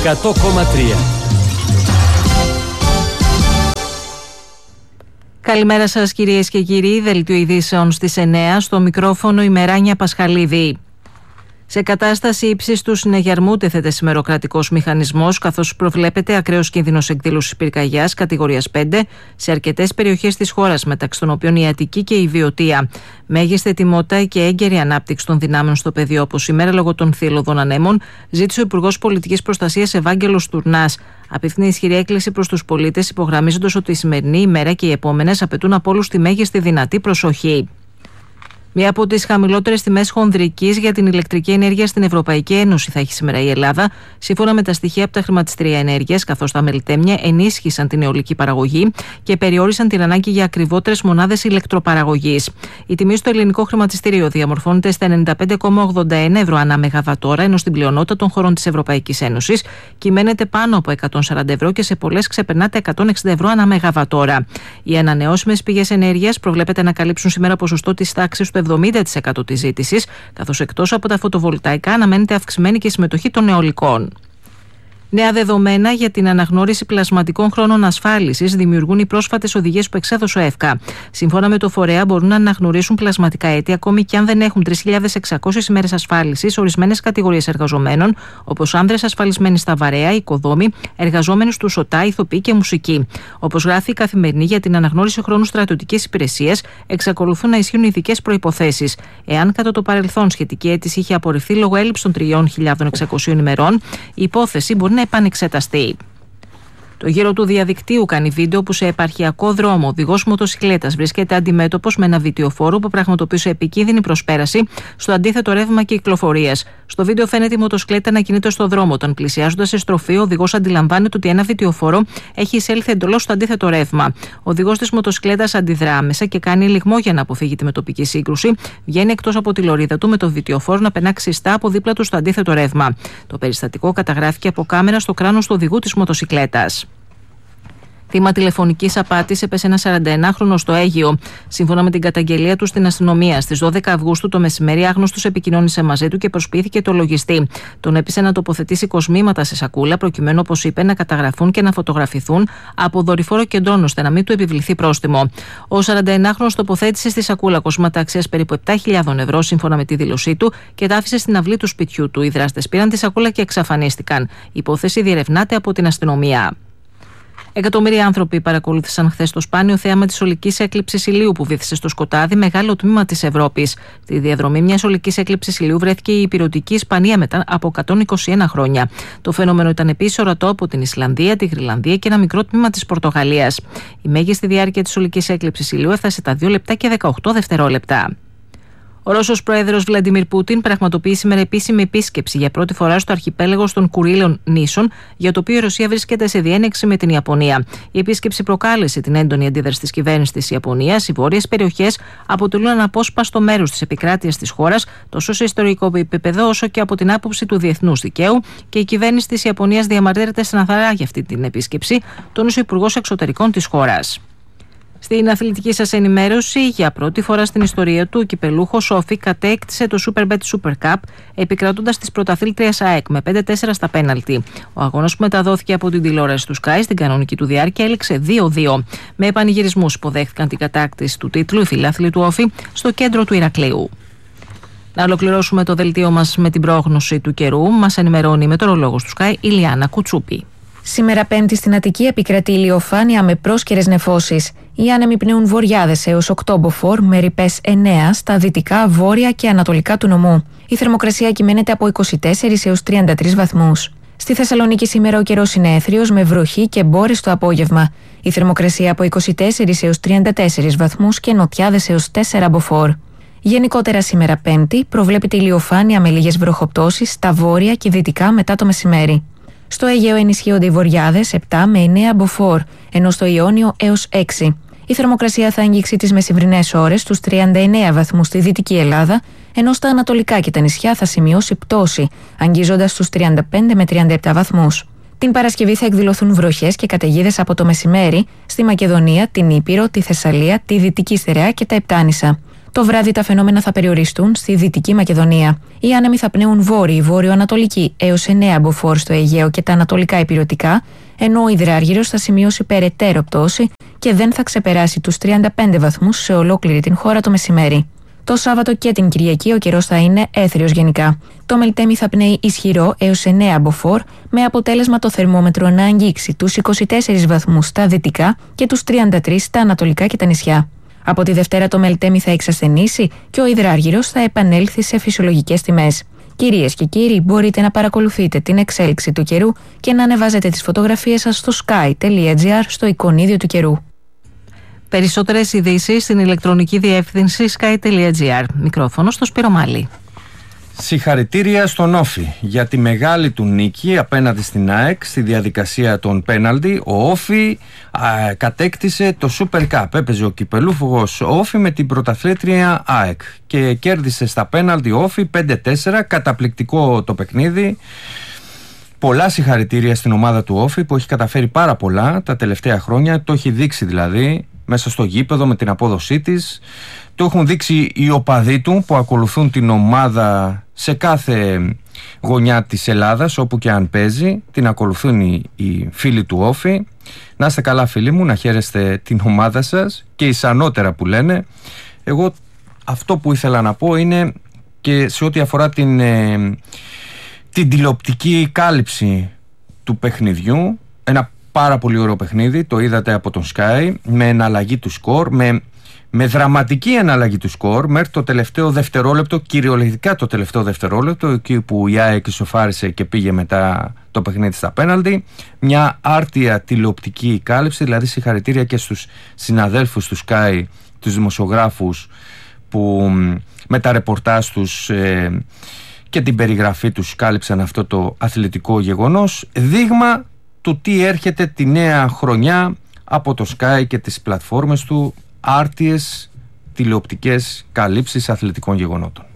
100,3. Καλημέρα σας κυρίες και κύριοι, δελτίο ειδήσεων στις 9, στο μικρόφωνο η Μεράνια Πασχαλίδη. Σε κατάσταση ύψης του συναγερμού τέθεται σήμερα ο κρατικός μηχανισμός, καθώς προβλέπεται ακραίος κίνδυνος εκδήλωσης πυρκαγιάς κατηγορίας 5 σε αρκετές περιοχές της χώρας, μεταξύ των οποίων η Αττική και η Βιωτία. Μέγιστη ετοιμότητα και έγκαιρη ανάπτυξη των δυνάμεων στο πεδίο, όπως σήμερα λόγω των θύελλωδων ανέμων, ζήτησε ο Υπουργός Πολιτικής Προστασίας Ευάγγελος Τουρνάς. Απευθύνει ισχυρή έκκληση προς τους πολίτες, υπογραμμίζοντας ότι η σημερινή ημέρα και οι επόμενες απαιτούν από όλους τη μέγιστη δυνατή προσοχή. Μία από τις χαμηλότερες τιμές χονδρικής για την ηλεκτρική ενέργεια στην Ευρωπαϊκή Ένωση θα έχει σήμερα η Ελλάδα, σύμφωνα με τα στοιχεία από τα χρηματιστήρια ενέργειας, καθώς τα μελιτέμια ενίσχυσαν την αιωλική παραγωγή και περιόρισαν την ανάγκη για ακριβότερες μονάδες ηλεκτροπαραγωγής. Η τιμή στο ελληνικό χρηματιστήριο διαμορφώνεται στα 95,81 ευρώ ανά μεγαβατόρα, ενώ στην πλειονότητα των χωρών της Ευρωπαϊκής Ένωσης κυμαίνεται πάνω από 140 ευρώ και σε πολλές ξεπερνά τα 160 ευρώ ανά μεγαβατόρα. Οι ανανεώσιμες πηγές ενέργειας προβλέπεται να καλύψουν σήμερα ποσοστό της τάξης του 70% της ζήτησης, καθώς εκτός από τα φωτοβολταϊκά αναμένεται αυξημένη και συμμετοχή των αιωλικών. Νέα δεδομένα για την αναγνώριση πλασματικών χρόνων ασφάλισης δημιουργούν οι πρόσφατες οδηγίες που εξέδωσε ο ΕΦΚΑ. Σύμφωνα με το φορέα, μπορούν να αναγνωρίσουν πλασματικά έτη ακόμη και αν δεν έχουν 3.600 ημέρες ασφάλισης ορισμένες κατηγορίες εργαζομένων, όπως άνδρες ασφαλισμένοι στα βαρέα, οικοδόμοι, εργαζόμενοι στου ΟΤΑ, ηθοποιοί και μουσικοί. Όπως γράφει η Καθημερινή, για την αναγνώριση χρόνου στρατιωτικής υπηρεσίας εξακολουθούν να ισχύουν ειδικές προϋποθέσεις. Εάν κατά το παρελθόν σχετική αίτηση είχε απορριφθεί λόγω έλλειψης των 3.600 ημερών, η υπόθεση μπορεί να επανεξεταστεί. Το γύρο του διαδικτύου κάνει βίντεο που σε επαρχιακό δρόμο ο οδηγός μοτοσικλέτας βρίσκεται αντιμέτωπος με ένα βιτιοφόρο που πραγματοποιούσε επικίνδυνη προσπέραση στο αντίθετο ρεύμα κυκλοφορίας. Στο βίντεο φαίνεται η μοτοσικλέτα να κινείται στο δρόμο. Όταν πλησιάζοντας σε στροφή, ο οδηγός αντιλαμβάνεται ότι ένα βιτιοφόρο έχει εισέλθει εντελώς στο αντίθετο ρεύμα. Ο οδηγός της μοτοσικλέτας αντιδρά άμεσα και κάνει ελιγμό για να αποφύγει τη μετοπική σύγκρουση. Βγαίνει εκτός από τη λωρίδα του με το βιτιοφόρο να περνά ξιστά από δίπλα του στο αντίθετο ρεύμα. Το περιστατικό καταγράφηκε από κάμερα στο κράνος του οδηγού της μοτοσικλέτας. Θύμα τηλεφωνικής απάτης έπεσε ένα 41χρονο στο Αίγυο. Σύμφωνα με την καταγγελία του στην αστυνομία, στις 12 Αυγούστου το μεσημέρι, άγνωστος επικοινώνησε μαζί του και προσποιήθηκε το λογιστή. Τον έπεισε να τοποθετήσει κοσμήματα σε σακούλα, προκειμένου, όπως είπε, να καταγραφούν και να φωτογραφηθούν από δορυφόρο κεντρών, ώστε να μην του επιβληθεί πρόστιμο. Ο 41χρονος τοποθέτησε στη σακούλα κοσμήματα αξίας περίπου 7.000 ευρώ, σύμφωνα με τη δήλωσή του, και τα άφησε στην αυλή του σπιτιού του. Οι δράστες πήραν τη σακούλα και εξαφανίστηκαν. Η υπόθεση διερευνάται από την αστυνομία. Εκατομμύρια άνθρωποι παρακολούθησαν χθες το σπάνιο θέαμα της ολικής έκλειψης ηλίου που βύθισε στο σκοτάδι μεγάλο τμήμα της Ευρώπης. Στη διαδρομή μιας ολικής έκλειψης ηλίου βρέθηκε η ηπειρωτική Ισπανία μετά από 121 χρόνια. Το φαινόμενο ήταν επίσης ορατό από την Ισλανδία, τη Γρυλανδία και ένα μικρό τμήμα της Πορτογαλίας. Η μέγιστη διάρκεια της ολικής έκλειψης ηλίου έφτασε τα 2 λεπτά και 18 δευτερόλεπτα. Ο Ρώσος πρόεδρος Βλαντιμίρ Πούτιν πραγματοποιεί σήμερα επίσημη επίσκεψη για πρώτη φορά στο αρχιπέλαγο των Κουρίλων νήσων, για το οποίο η Ρωσία βρίσκεται σε διένεξη με την Ιαπωνία. Η επίσκεψη προκάλεσε την έντονη αντίδραση της κυβέρνησης της Ιαπωνίας. Οι βόρειες περιοχές αποτελούν αναπόσπαστο μέρος της επικράτειας της χώρας, τόσο σε ιστορικό επίπεδο όσο και από την άποψη του διεθνούς δικαίου, και η κυβέρνηση της Ιαπωνίας διαμαρτύρεται στεναρά για αυτή την επίσκεψη, τόνισε ο Υπουργός Εξωτερικών της χώρας. Στην αθλητική σας ενημέρωση, για πρώτη φορά στην ιστορία του, ο κυπελούχος Όφη κατέκτησε το Superbet Super Cup, επικρατώντας τις πρωταθλήτριας ΑΕΚ με 5-4 στα πέναλτι. Ο αγώνας που μεταδόθηκε από την τηλεόραση του Sky στην κανονική του διάρκεια έληξε 2-2. Με πανηγυρισμούς υποδέχθηκαν την κατάκτηση του τίτλου οι φιλάθλοι του Όφη στο κέντρο του Ηρακλείου. Να ολοκληρώσουμε το δελτίο μας με την πρόγνωση του καιρού. Μας ενημερώνει η μετεωρολόγος του Sky, Ηλιάνα Κουτσούπη. Σήμερα Πέμπτη στην Αττική επικρατεί ηλιοφάνεια με πρόσκαιρες νεφώσεις. Οι άνεμοι πνέουν βορειάδες έως 8 μποφόρ με ρηπές 9 στα δυτικά, βόρεια και ανατολικά του νομού. Η θερμοκρασία κυμαίνεται από 24 έως 33 βαθμούς. Στη Θεσσαλονίκη σήμερα ο καιρός είναι έθριος με βροχή και μπόρες το απόγευμα. Η θερμοκρασία από 24 έως 34 βαθμούς και νοτιάδες έως 4 μποφόρ. Γενικότερα σήμερα Πέμπτη προβλέπεται ηλιοφάνεια με λίγες βροχοπτώσεις στα βόρεια και δυτικά μετά το μεσημέρι. Στο Αιγαίο ενισχύονται οι βορειάδες 7 με 9 μποφόρ, ενώ στο Ιόνιο έως 6. Η θερμοκρασία θα αγγίξει τις μεσημβρινές ώρες στους 39 βαθμούς στη Δυτική Ελλάδα, ενώ στα ανατολικά και τα νησιά θα σημειώσει πτώση, αγγίζοντας στους 35 με 37 βαθμούς. Την Παρασκευή θα εκδηλωθούν βροχές και καταιγίδες από το μεσημέρι στη Μακεδονία, την Ήπειρο, τη Θεσσαλία, τη Δυτική Στερεά και τα Επτάνησα. Το βράδυ τα φαινόμενα θα περιοριστούν στη Δυτική Μακεδονία. Οι άνεμοι θα πνέουν βόρειοι, βόρειο-ανατολική έως 9 μποφόρ στο Αιγαίο και τα ανατολικά ηπειρωτικά, ενώ ο υδράργυρος θα σημειώσει περαιτέρω πτώση και δεν θα ξεπεράσει τους 35 βαθμούς σε ολόκληρη την χώρα το μεσημέρι. Το Σάββατο και την Κυριακή ο καιρός θα είναι έθριος γενικά. Το Μελτέμι θα πνέει ισχυρό έως 9 μποφόρ, με αποτέλεσμα το θερμόμετρο να αγγίξει τους 24 βαθμούς στα δυτικά και τους 33 στα ανατολικά και τα νησιά. Από τη Δευτέρα το Μελτέμι θα εξασθενήσει και ο υδράργυρος θα επανέλθει σε φυσιολογικές τιμές. Κυρίες και κύριοι, μπορείτε να παρακολουθείτε την εξέλιξη του καιρού και να ανεβάζετε τις φωτογραφίες σας στο sky.gr στο εικονίδιο του καιρού. Περισσότερες ειδήσεις στην ηλεκτρονική διεύθυνση sky.gr. Μικρόφωνο στο Σπύρο Μάλη. Συγχαρητήρια στον Όφη για τη μεγάλη του νίκη απέναντι στην ΑΕΚ στη διαδικασία των πέναλτι. Ο Όφη κατέκτησε το Super Cup. Έπαιζε ο κυπελούφογος Όφη με την πρωταθλήτρια ΑΕΚ και κέρδισε στα πέναλτι Όφη 5-4. Καταπληκτικό το παιχνίδι. Πολλά συγχαρητήρια στην ομάδα του Όφη που έχει καταφέρει πάρα πολλά τα τελευταία χρόνια. Το έχει δείξει δηλαδή μέσα στο γήπεδο με την απόδοσή της. Το έχουν δείξει οι οπαδοί του που ακολουθούν την ομάδα σε κάθε γωνιά της Ελλάδας, όπου και αν παίζει. Την ακολουθούν οι φίλοι του Όφη. Να είστε καλά φίλοι μου, να χαίρεστε την ομάδα σας και ισανότερα που λένε. Εγώ αυτό που ήθελα να πω είναι και σε ό,τι αφορά την τηλεοπτική κάλυψη του παιχνιδιού. Ένα πάρα πολύ ωραίο παιχνίδι, το είδατε από τον Sky, με εναλλαγή του σκορ, με δραματική εναλλαγή του σκορ μέχρι το τελευταίο δευτερόλεπτο, κυριολεκτικά το τελευταίο δευτερόλεπτο, εκεί που η ΑΕΚ ισοφάρισε και πήγε μετά το παιχνίδι στα πέναλτι. Μια άρτια τηλεοπτική κάλυψη, δηλαδή συγχαρητήρια και στους συναδέλφους του Sky, τους δημοσιογράφους που με τα ρεπορτάζ τους και την περιγραφή τους κάλυψαν αυτό το αθλητικό γεγονός, δείγμα του τι έρχεται τη νέα χρονιά από το Sky και τις πλατφόρμες του, άρτιες τηλεοπτικές καλύψεις αθλητικών γεγονότων.